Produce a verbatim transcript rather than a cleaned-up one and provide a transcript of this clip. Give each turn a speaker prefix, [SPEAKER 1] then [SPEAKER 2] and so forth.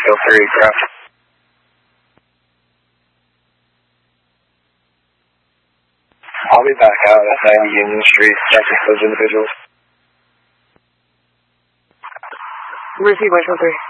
[SPEAKER 1] Feel free, craft. I'll be back out at ninety Union Street, checking those individuals.
[SPEAKER 2] Receive one, one three.